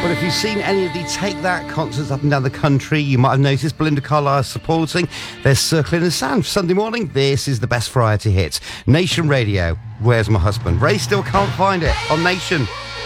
Well, if you've seen any of the Take That concerts up and down the country, you might have noticed Belinda Carlisle supporting their Circle in the Sand. Sunday morning, this is the best variety hits. Nation Radio, Where's My Husband? Ray still can't find it on Nation.